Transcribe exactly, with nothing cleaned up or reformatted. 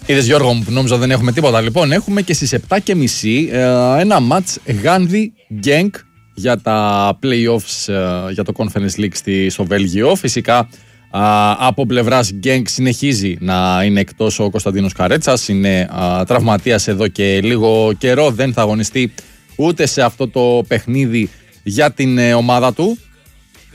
Είδες Γιώργο μου που νόμιζα δεν έχουμε τίποτα. Λοιπόν, έχουμε και στις επτά και μισή ε, ένα μάτς Γάνδη Γκένκ για τα play-offs ε, για το Conference League στη, στο Βέλγιο. Φυσικά α, από πλευράς Γκένκ συνεχίζει να είναι εκτός ο Κωνσταντίνος Καρέτσας. Είναι α, τραυματίας εδώ και λίγο καιρό. Δεν θα αγωνιστεί ούτε σε αυτό το παιχνίδι για την ε, ομάδα του.